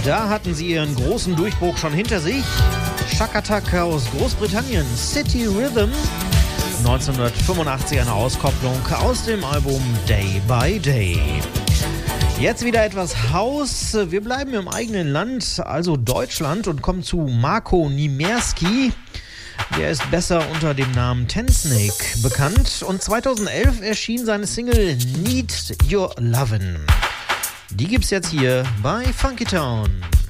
Da hatten sie ihren großen Durchbruch schon hinter sich. Chaka Attack aus Großbritannien, City Rhythm. 1985 eine Auskopplung aus dem Album Day by Day. Jetzt wieder etwas Haus. Wir bleiben im eigenen Land, also Deutschland, und kommen zu Marco Niemerski. Der ist besser unter dem Namen Tensnake bekannt. Und 2011 erschien seine Single Need Your Lovin'. Die gibt's jetzt hier bei Funky Town.